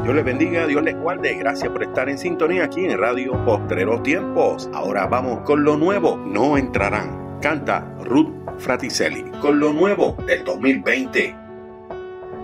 Dios les bendiga, Dios les guarde. Gracias por estar en sintonía aquí en Radio Postreros Tiempos. Ahora vamos con lo nuevo. No entrarán. Canta Ruth Fraticelli con lo nuevo del 2020.